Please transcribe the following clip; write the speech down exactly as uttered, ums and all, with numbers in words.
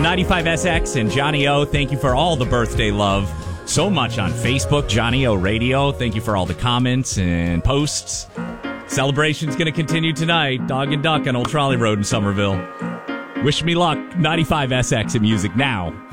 ninety-five S X and Johnny O, thank you for all the birthday love. So much on Facebook, Johnny O Radio. Thank you for all the comments and posts. Celebration's going to continue tonight. Dog and Duck on Old Trolley Road in Somerville. Wish me luck. ninety-five S X and music now.